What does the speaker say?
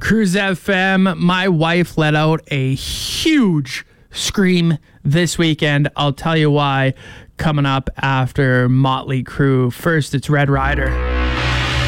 Cruise FM, my wife let out a huge scream this weekend. I'll tell you why coming up after Motley Crue. First, it's Red Rider.